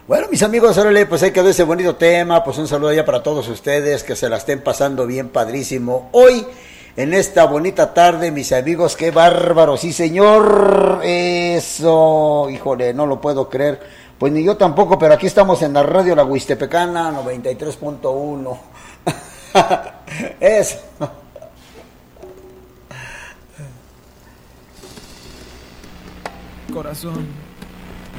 Bueno, mis amigos, órale, pues ahí quedó ese bonito tema. Pues un saludo ya para todos ustedes, que se la estén pasando bien padrísimo hoy, en esta bonita tarde, mis amigos. Qué bárbaro, sí señor. Eso, híjole, no lo puedo creer. Pues ni yo tampoco, pero aquí estamos en la radio La Huistepecana 93.1. Eso. Corazón,